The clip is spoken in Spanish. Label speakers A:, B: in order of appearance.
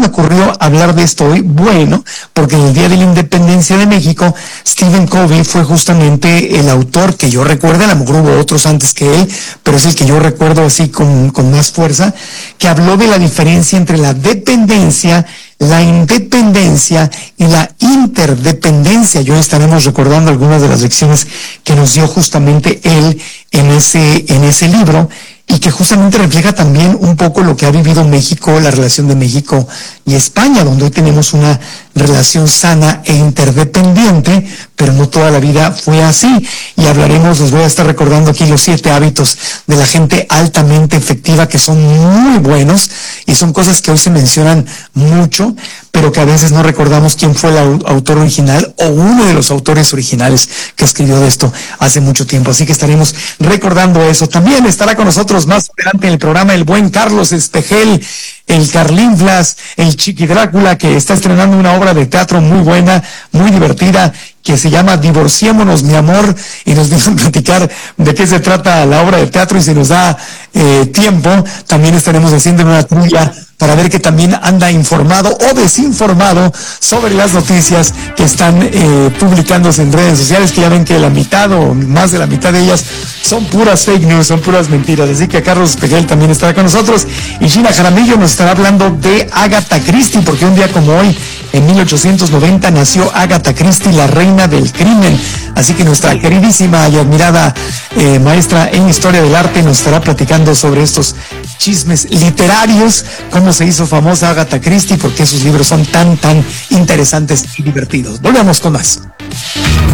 A: me ocurrió hablar de esto hoy? Bueno, porque en el Día de la Independencia de México, Stephen Covey fue justamente el autor que yo recuerdo, a lo mejor hubo otros antes que él, pero es el que yo recuerdo así con más fuerza, que habló de la diferencia entre la dependencia, la independencia y la interdependencia. Yo estaremos recordando algunas de las lecciones que nos dio justamente él en ese libro, y que justamente refleja también un poco lo que ha vivido México, la relación de México y España, donde hoy tenemos una relación sana e interdependiente, pero no toda la vida fue así. Y hablaremos, les voy a estar recordando aquí los 7 hábitos de la gente altamente efectiva, que son muy buenos, y son cosas que hoy se mencionan mucho, pero que a veces no recordamos quién fue el autor original o uno de los autores originales que escribió de esto hace mucho tiempo. Así que estaremos recordando eso. También estará con nosotros más adelante en el programa el buen Carlos Espejel, el Carlinflas, el Chiqui Drácula, que está estrenando una obra de teatro muy buena, muy divertida, que se llama Divorciémonos, mi amor, y nos viene a platicar de qué se trata la obra de teatro, y si nos da tiempo, también estaremos haciendo una trivia para ver que también anda informado o desinformado sobre las noticias que están publicándose en redes sociales, que ya ven que la mitad o más de la mitad de ellas son puras fake news, son puras mentiras. Así que Carlos Espejel también estará con nosotros, y Gina Jaramillo nos estará hablando de Agatha Christie, porque un día como hoy, en 1890, nació Agatha Christie, la reina del crimen. Así que nuestra queridísima y admirada maestra en Historia del Arte nos estará platicando sobre estos chismes literarios, cómo se hizo famosa Agatha Christie, por qué sus libros son tan interesantes y divertidos. Volvemos con más.